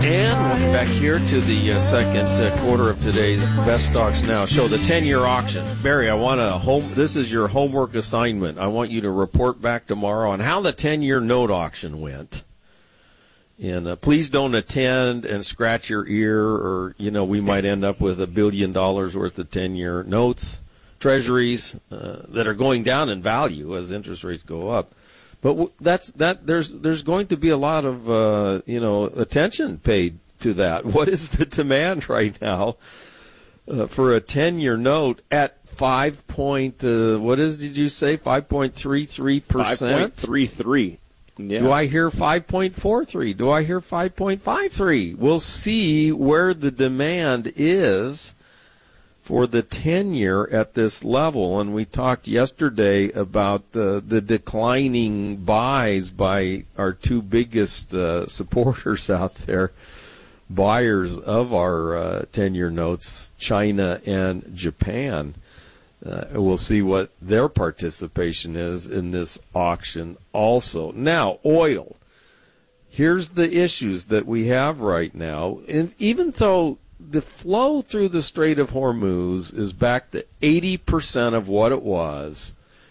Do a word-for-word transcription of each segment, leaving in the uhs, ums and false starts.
And welcome back here to the uh, second uh, quarter of today's Best Stocks Now show, the ten-year auction. Barry, I want to home. This is your homework assignment. I want you to report back tomorrow on how the ten-year note auction went. And uh, please don't attend and scratch your ear, or you know we might end up with a billion dollars worth of ten-year notes, treasuries uh, that are going down in value as interest rates go up. But that's that. There's there's going to be a lot of uh, you know attention paid to that. What is the demand right now uh, for a ten-year note at five point? Uh, what is did you say? Five point three three percent. Five point three three. Yeah. Do I hear five point four three? Do I hear five point five three? We'll see where the demand is for the ten-year at this level. And we talked yesterday about the, the declining buys by our two biggest uh, supporters out there, buyers of our uh, ten-year notes, China and Japan. Uh, we'll see what their participation is in this auction also. Now, oil. Here's the issues that we have right now. And even though the flow through the Strait of Hormuz is back to eighty percent of what it was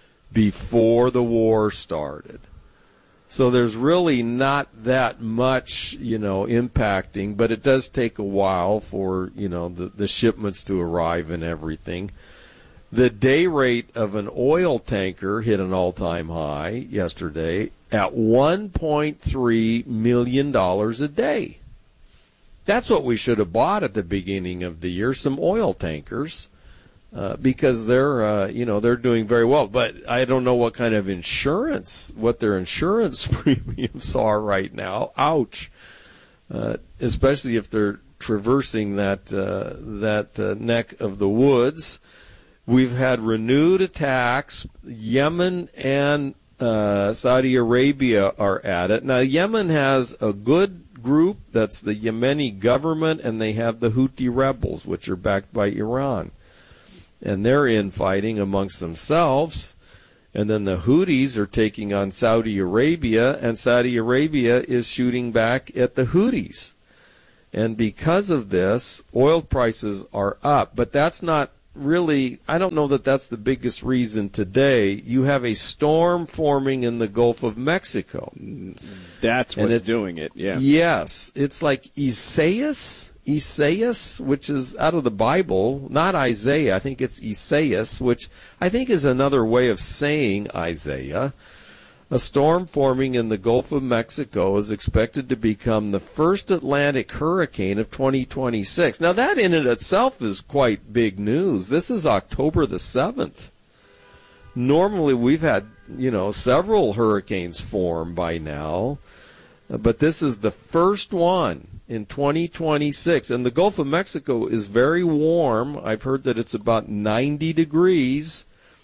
before the war started. So there's really not that much, you know, impacting, but it does take a while for, you know, the, the shipments to arrive and everything. The day rate of an oil tanker hit an all-time high yesterday at one point three million dollars a day. That's what we should have bought at the beginning of the year, some oil tankers, uh, because they're, uh, you know, they're doing very well. But I don't know what kind of insurance, what their insurance premiums are right now. Ouch. Uh, especially if they're traversing that, uh, that uh, neck of the woods. We've had renewed attacks. Yemen and uh, Saudi Arabia are at it. Now, Yemen has a good group, that's the Yemeni government, and they have the Houthi rebels, which are backed by Iran. And they're infighting amongst themselves. And then the Houthis are taking on Saudi Arabia, and Saudi Arabia is shooting back at the Houthis. And because of this, oil prices are up. But that's not really, I don't know that that's the biggest reason today. You have a storm forming in the Gulf of Mexico. That's what's doing it, yeah. Yes. It's like Isaias, Isaias, which is out of the Bible, not Isaiah. I think it's Isaias, which I think is another way of saying Isaiah. A storm forming in the Gulf of Mexico is expected to become the first Atlantic hurricane of twenty twenty-six. Now, that in and itself is quite big news. This is October the seventh. Normally, we've had, you know, several hurricanes form by now, but this is the first one in twenty twenty-six. And the Gulf of Mexico is very warm. I've heard that it's about ninety degrees.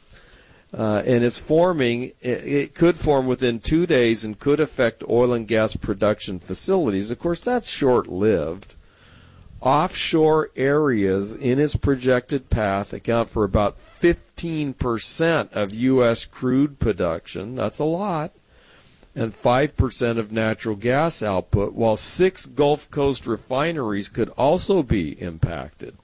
Uh, and it's forming, it, it could form within two days and could affect oil and gas production facilities. Of course, that's short-lived. Offshore areas in its projected path account for about fifteen percent of U S crude production. That's a lot. And five percent of natural gas output, while six Gulf Coast refineries could also be impacted.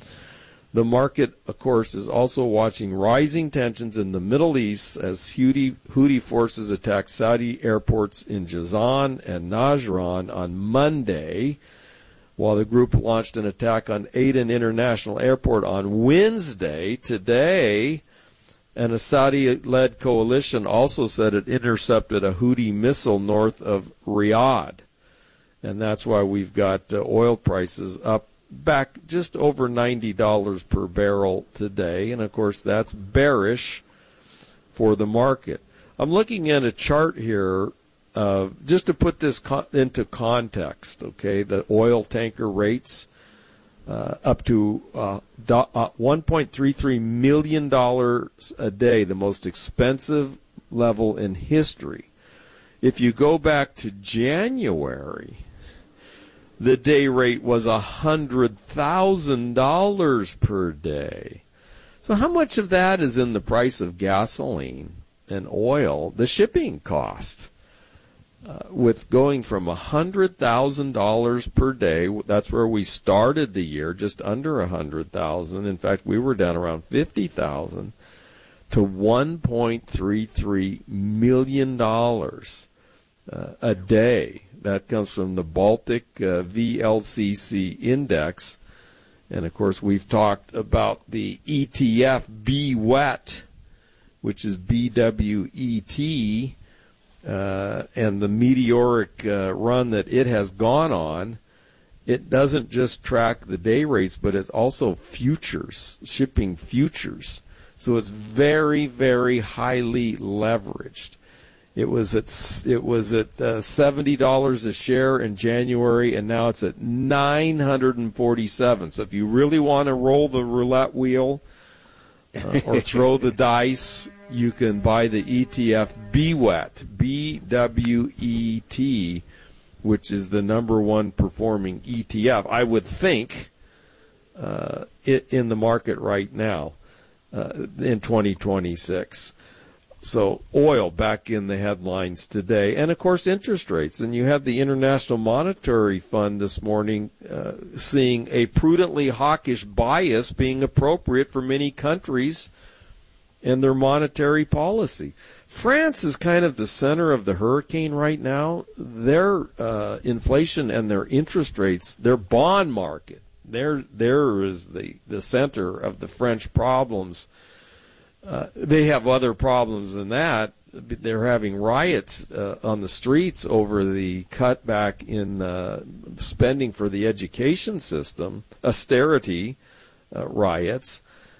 The market, of course, is also watching rising tensions in the Middle East as Houthi, Houthi forces attacked Saudi airports in Jazan and Najran on Monday, while the group launched an attack on Aden International Airport on Wednesday. Today, and a Saudi-led coalition also said it intercepted a Houthi missile north of Riyadh. And that's why we've got uh, oil prices up back just over ninety dollars per barrel today. And, of course, that's bearish for the market. I'm looking at a chart here uh, just to put this co- into context, okay, the oil tanker rates uh, up to uh, do- uh, one point three three million dollars a day, the most expensive level in history. If you go back to January, the day rate was one hundred thousand dollars per day. So how much of that is in the price of gasoline and oil, the shipping cost? uh, with going from one hundred thousand dollars per day, that's where we started the year, just under one hundred thousand dollars. In fact, we were down around fifty thousand dollars, to one point three three million dollars uh, a day. That comes from the Baltic uh, V L C C index. And, of course, we've talked about the E T F B W E T, which is B W E T, uh, and the meteoric uh, run that it has gone on. It doesn't just track the day rates, but it's also futures, shipping futures. So it's very, very highly leveraged. It was at it was at uh, seventy dollars a share in January, and now it's at nine hundred forty-seven. So if you really want to roll the roulette wheel uh, or throw the dice, you can buy the E T F B W E T, B W E T, which is the number one performing E T F, I would think, uh, it, in the market right now uh, in twenty twenty-six. So oil back in the headlines today. And, of course, interest rates. And you had the International Monetary Fund this morning uh, seeing a prudently hawkish bias being appropriate for many countries and their monetary policy. France is kind of the center of the hurricane right now. Their uh, inflation and their interest rates, their bond market, there there is the, the center of the French problems. Uh, they have other problems than that. They're having riots uh, on the streets over the cutback in uh, spending for the education system, austerity uh, riots.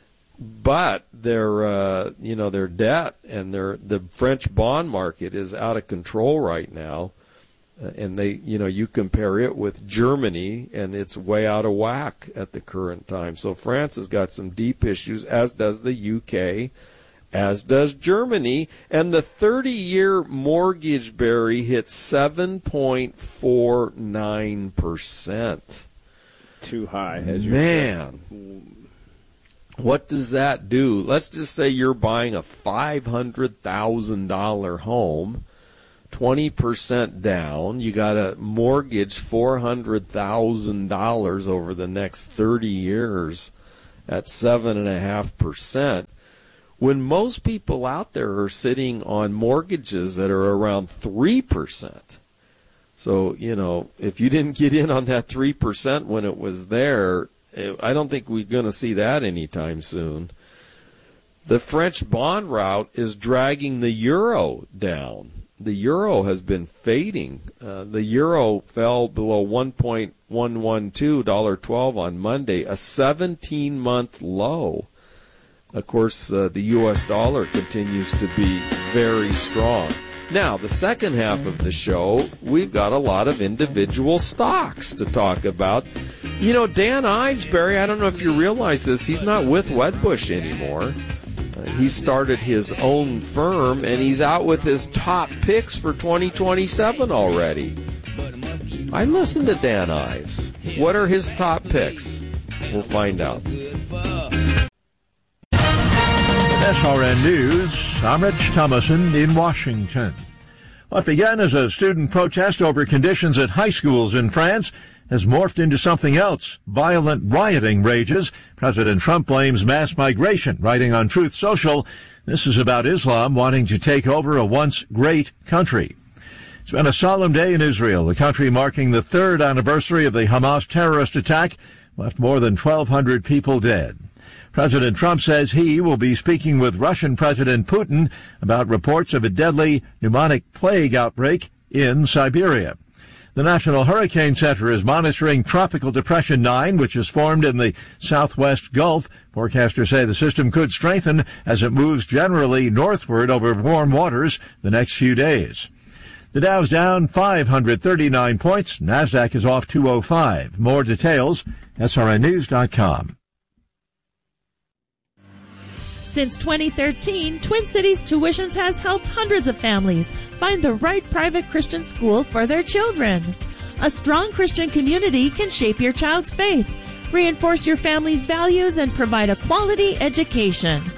But their, uh, you know, their debt and their the French bond market is out of control right now, uh, and they, you know, you compare it with Germany, and it's way out of whack at the current time. So France has got some deep issues, as does the U K, as does Germany, and the thirty-year mortgage, Barry, hit seven point four nine percent. Too high, as you Man. Said. What does that do? Let's just say you're buying a five hundred thousand dollars home, twenty percent down. You got to mortgage four hundred thousand dollars over the next thirty years at seven point five percent. When most people out there are sitting on mortgages that are around three percent. So, you know, if you didn't get in on that three percent when it was there, I don't think we're going to see that anytime soon. The French bond route is dragging the euro down. The euro has been fading. Uh, the euro fell below one point one one two, one dollar twelve on Monday, a seventeen-month low. Of course, uh, the U S dollar continues to be very strong. Now, the second half of the show, we've got a lot of individual stocks to talk about. You know, Dan Ives, Barry, I don't know if you realize this, he's not with Wedbush anymore. Uh, he started his own firm, and he's out with his top picks for twenty twenty-seven already. I listened to Dan Ives. What are his top picks? We'll find out. S R N News, I'm Rich Thomason in Washington. What began as a student protest over conditions at high schools in France has morphed into something else. Violent rioting rages. President Trump blames mass migration, writing on Truth Social. This is about Islam wanting to take over a once great country. It's been a solemn day in Israel, the country marking the third anniversary of the Hamas terrorist attack, left more than twelve hundred people dead. President Trump says he will be speaking with Russian President Putin about reports of a deadly pneumonic plague outbreak in Siberia. The National Hurricane Center is monitoring Tropical Depression nine, which has formed in the southwest Gulf. Forecasters say the system could strengthen as it moves generally northward over warm waters the next few days. The Dow's down five hundred thirty-nine points. NASDAQ is off two oh five. More details, S R N news dot com. Since twenty thirteen, Twin Cities Tuitions has helped hundreds of families find the right private Christian school for their children. A strong Christian community can shape your child's faith, reinforce your family's values, and provide a quality education.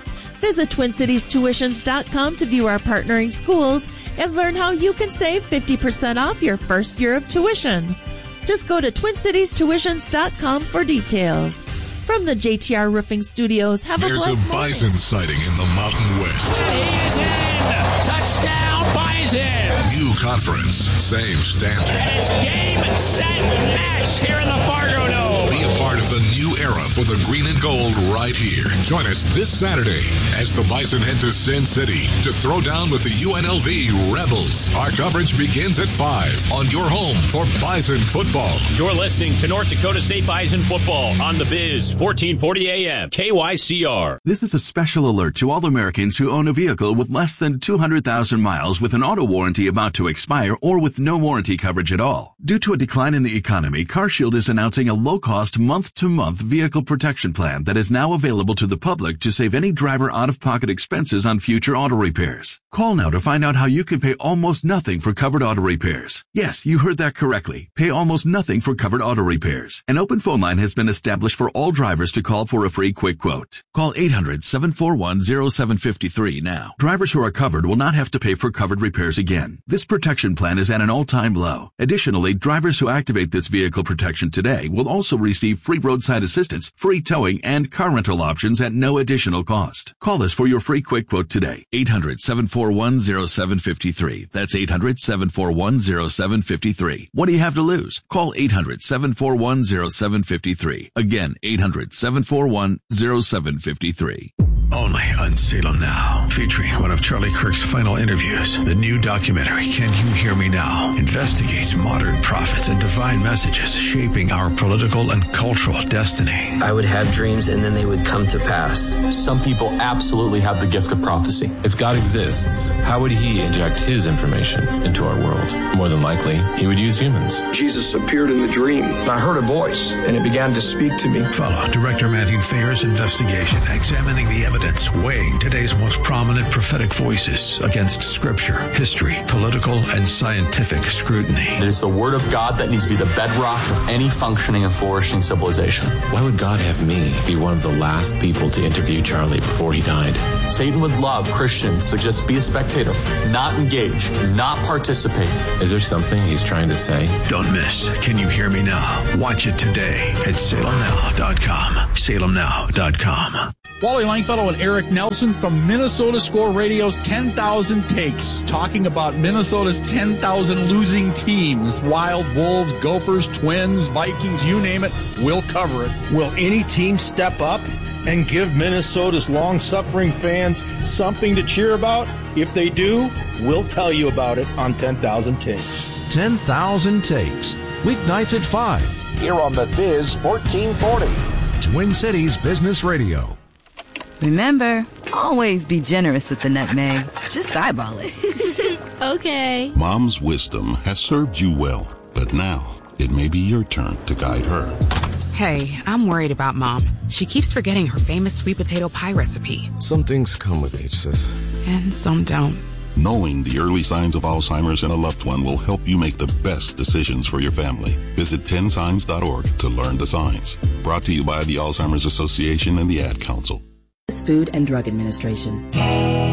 Visit twin cities tuitions dot com to view our partnering schools and learn how you can save fifty percent off your first year of tuition. Just go to twin cities tuitions dot com for details. From the J T R Roofing Studios, have There's a blessed a bison moment. sighting in the Mountain West. He is in! Touchdown, Bison! New conference, same standard. And it's game, set, match here in the Fargo Dome. Be a part of the new era for the green and gold right here. Join us this Saturday as the Bison head to Sin City to throw down with the U N L V Rebels. Our coverage begins at five on your home for Bison football. You're listening to North Dakota State Bison football on the Biz, fourteen forty A M, K Y C R. This is a special alert to all Americans who own a vehicle with less than two hundred thousand miles with an auto warranty about to expire or with no warranty coverage at all. Due to a decline in the economy, CarShield is announcing a low-cost month-to-month vehicle protection plan that is now available to the public to save any driver out-of-pocket expenses on future auto repairs. Call now to find out how you can pay almost nothing for covered auto repairs. Yes, you heard that correctly. Pay almost nothing for covered auto repairs. An open phone line has been established for all drivers to call for a free quick quote. Call eight hundred, seven four one, zero seven five three now. Drivers who are covered will not have to pay for covered repairs again. This protection plan is at an all-time low. Additionally, drivers who activate this vehicle protection today will also receive free roadside assistance, free towing, and car rental options at no additional cost. Call us for your free quick quote today. eight hundred, seven four one, zero seven five three. That's eight hundred, seven four one, zero seven five three. What do you have to lose? Call eight hundred, seven four one, zero seven five three. Again, eight hundred, seven four one, zero seven five three. Only on Salem Now, featuring one of Charlie Kirk's final interviews. The new documentary, Can You Hear Me Now?, investigates modern prophets and divine messages shaping our political and cultural destiny. I would have dreams and then they would come to pass. Some people absolutely have the gift of prophecy. If God exists, how would he inject his information into our world? More than likely, he would use humans. Jesus appeared in the dream, and I heard a voice, and it began to speak to me. Follow Director Matthew Thayer's investigation, examining the evidence, weighing today's most prominent prophetic voices against scripture, history, political, and scientific scrutiny. It is the word of God that needs to be the bedrock of any functioning and flourishing civilization. Why would God have me be one of the last people to interview Charlie before he died? Satan would love Christians to just be a spectator, not engage, not participate. Is there something he's trying to say? Don't miss Can You Hear Me Now? Watch it today at salem now dot com. salem now dot com. Wally Langfellow and Eric Nelson from Minnesota Score Radio's ten thousand Takes, talking about Minnesota's ten thousand losing teams. Wild, Wolves, Gophers, Twins, Vikings, you name it, we'll cover it. Will any team step up and give Minnesota's long-suffering fans something to cheer about? If they do, we'll tell you about it on ten thousand Takes. ten thousand Takes, weeknights at five. Here on the Biz fourteen forty. Twin Cities Business Radio. Remember, always be generous with the nutmeg. Just eyeball it. Okay. Mom's wisdom has served you well, but now it may be your turn to guide her. Hey, I'm worried about Mom. She keeps forgetting her famous sweet potato pie recipe. Some things come with age, sis. And some don't. Knowing the early signs of Alzheimer's in a loved one will help you make the best decisions for your family. Visit ten signs dot org to learn the signs. Brought to you by the Alzheimer's Association and the Ad Council. Food and Drug Administration.